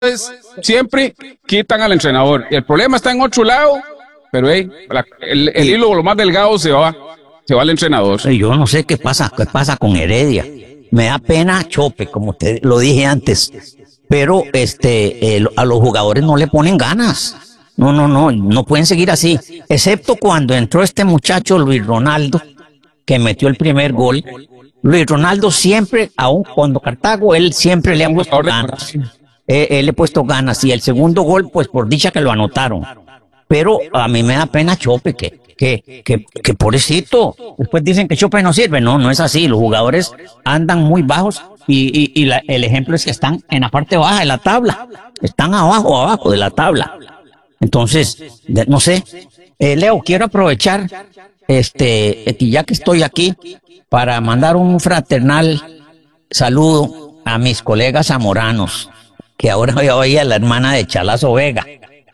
es siempre quitan al entrenador. Y el problema está en otro lado, pero el hilo lo más delgado se va al entrenador. Yo no sé qué pasa con Heredia. Me da pena Chope, como te lo dije antes, pero a los jugadores no le ponen ganas. No pueden seguir así, excepto cuando entró este muchacho Luis Ronaldo, que metió el primer gol. Luis Ronaldo siempre, aun cuando Cartago, él siempre le ha puesto ganas. Él le ha puesto ganas, y el segundo gol, pues por dicha que lo anotaron. Pero a mí me da pena Chope, que pobrecito. Después dicen que Chope no sirve. No es así. Los jugadores andan muy bajos y el ejemplo es que están en la parte baja de la tabla. Están abajo de la tabla. Entonces, no sé. Leo, quiero aprovechar, ya que estoy aquí, para mandar un fraternal saludo a mis colegas zamoranos, que ahora voy a oír a la hermana de Chalazo Vega,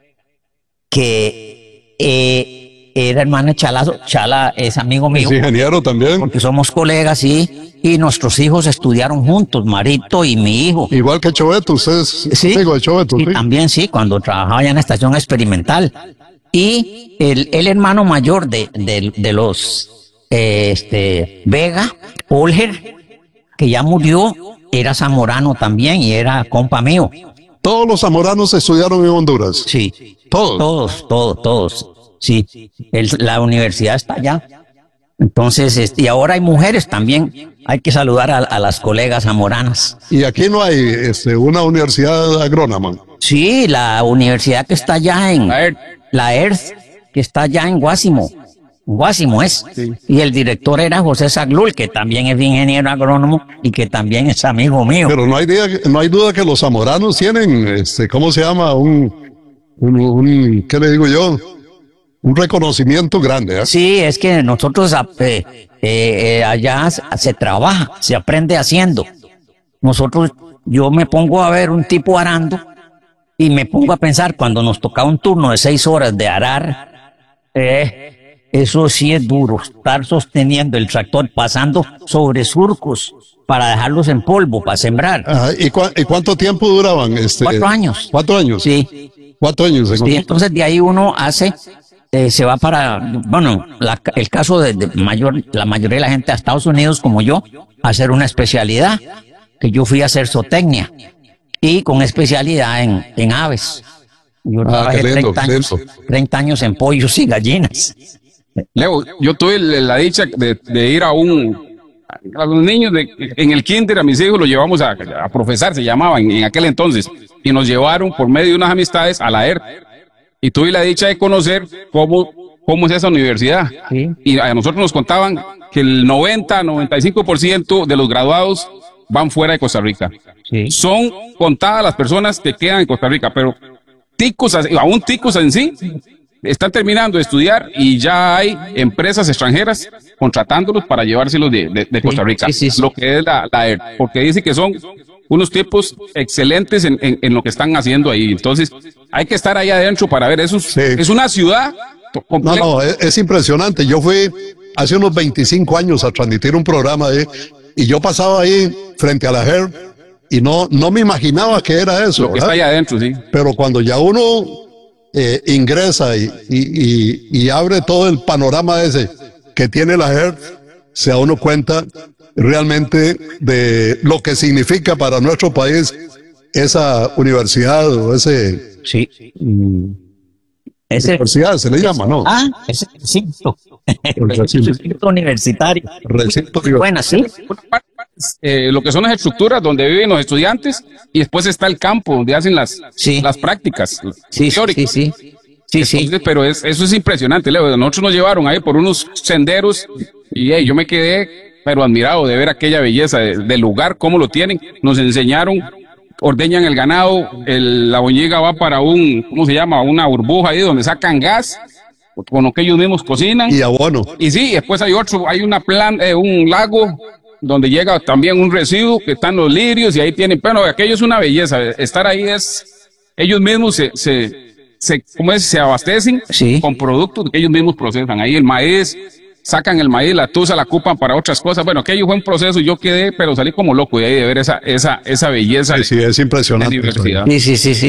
que era hermana de Chalazo. Chala es amigo mío. Es ingeniero también. Porque somos colegas, sí, y nuestros hijos estudiaron juntos, Marito y mi hijo. Igual que Choveto, ustedes. Sí, amigo de Choveto, y sí. también sí, cuando trabajaba ya en la estación experimental. Y el hermano mayor de los Vega, Olger, que ya murió, era zamorano también y era compa mío. Todos los zamoranos estudiaron en Honduras. Sí. Todos. Sí. La universidad está allá. Entonces, y ahora hay mujeres también. Hay que saludar a las colegas zamoranas. Y aquí no hay una universidad agrónoma. Sí, la universidad que está allá en la ERTH, que está allá en Guásimo. Guásimo es. Sí. Y el director era José Zaglul, que también es ingeniero agrónomo y que también es amigo mío. Pero no hay duda que los zamoranos tienen, ¿cómo se llama? ¿Qué le digo yo? Un reconocimiento grande, ¿eh? Sí, es que nosotros allá se trabaja, se aprende haciendo. Yo me pongo a ver un tipo arando y me pongo a pensar, cuando nos tocaba un turno de 6 horas de arar, eso sí es duro, estar sosteniendo el tractor, pasando sobre surcos para dejarlos en polvo, para sembrar. Ajá. ¿Y cuánto tiempo duraban? 4 años. 4 años. Sí. 4 años. Sí, entonces de ahí uno se va para, el caso de la mayoría de la gente a Estados Unidos, como yo, a hacer una especialidad, que yo fui a hacer zootecnia, y con especialidad en aves. Yo trabajé 30 años en pollos y gallinas. Leo, yo tuve la dicha de ir a los niños en el kinder, a mis hijos los llevamos a profesar, se llamaba en aquel entonces, y nos llevaron por medio de unas amistades a la ERT. Y tuve la dicha de conocer cómo es esa universidad. Sí. Y a nosotros nos contaban que el 95% de los graduados van fuera de Costa Rica. Sí. Son contadas las personas que quedan en Costa Rica, pero aún ticos en sí, están terminando de estudiar y ya hay empresas extranjeras contratándolos para llevárselos de Costa Rica. Sí. Lo que es la ERT, porque dice que son unos tipos excelentes en lo que están haciendo ahí. Entonces, hay que estar ahí adentro para ver eso. Sí. Es una ciudad completa. No, es impresionante. Yo fui hace unos 25 años a transmitir un programa ahí, y yo pasaba ahí frente a la ERT y no me imaginaba que era eso. Lo que está ahí adentro, sí. Pero cuando ya uno ingresa y abre todo el panorama ese que tiene la ERT, se da uno cuenta realmente de lo que significa para nuestro país esa universidad o ese... Sí. Universidad se le llama, ¿no? Ese recinto. Recinto universitario. Recinto universitario. Bueno, sí. Lo que son las estructuras donde viven los estudiantes, y después está el campo donde hacen las prácticas teóricas. Sí. Entonces, pero eso es impresionante, Leo. Nosotros nos llevaron ahí por unos senderos y yo me quedé pero admirado de ver aquella belleza del lugar, cómo lo tienen. Nos enseñaron, ordeñan el ganado, la boñiga va para ¿cómo se llama? Una burbuja ahí donde sacan gas, con lo que ellos mismos cocinan. Y abono. Y sí, después hay un lago donde llega también un residuo, que están los lirios, y ahí tienen, bueno, aquello es una belleza. Estar ahí ellos mismos se abastecen con productos que ellos mismos procesan. Ahí el maíz sacan el maíz, la tusa, la ocupan para otras cosas. Bueno, aquello fue un proceso, yo quedé, pero salí como loco de ahí de ver esa belleza Sí, es de impresionante. diversidad. Sí, sí, sí, sí.